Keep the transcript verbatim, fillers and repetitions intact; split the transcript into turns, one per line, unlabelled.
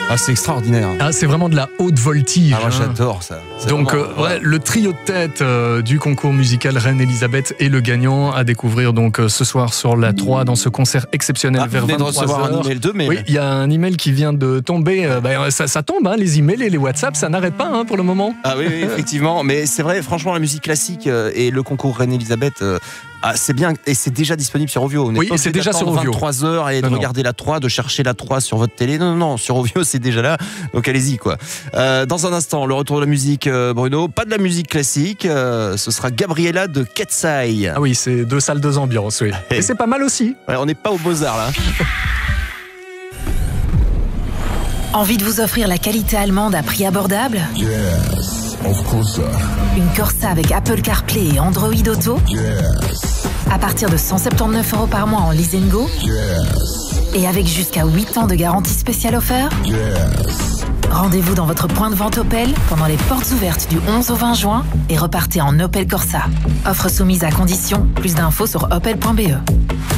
Ah, c'est extraordinaire.
Ah, c'est vraiment de la haute voltige.
Ah, moi,
hein.
j'adore ça. C'est
Donc,
vraiment,
euh, ouais, le trio de tête euh, du concours musical Reine Elisabeth est le gagnant à découvrir donc euh, ce soir sur la trois dans ce concert exceptionnel
Ah,
vers
vous venez de
vingt-trois
recevoir un
heures.
email de mais
Oui, il y a un email qui vient de tomber. Euh, bah, ça, ça tombe, hein, les emails et les WhatsApp, ça n'arrête pas hein, pour le moment.
Ah oui, oui, effectivement. Mais c'est vrai, franchement, la musique classique euh, et le concours Reine Elisabeth, euh, ah, c'est bien. Et c'est déjà disponible sur Ovio. On n'est
Oui,
pas
c'est
obligé
déjà sur
d'attendre
Ovio.
vingt-trois heures et de
Non, non.
regarder la trois, de chercher la trois sur votre télé. Non, non, non. Sur Ovio, c'est déjà là. Donc allez-y, quoi. Euh, dans un instant, le retour de la musique, euh, Bruno. Pas de la musique classique. euh, ce sera Gabriella de Ketsai.
Ah oui, c'est deux salles, deux ambiances, oui. Et c'est pas mal aussi.
Ouais, on n'est pas aux Beaux-Arts, là.
Envie de vous offrir la qualité allemande à prix abordable?
Yes, of course, sir.
Une Corsa avec Apple CarPlay et Android Auto?
Yes,
À partir de cent soixante-dix-neuf euros par mois en lease and go?
yes,
Et avec jusqu'à huit ans de garantie spéciale offerte?
yes.
Rendez-vous dans votre point de vente Opel pendant les portes ouvertes du onze au vingt juin et repartez en Opel Corsa. Offre soumise à condition. Plus d'infos sur opel point b e.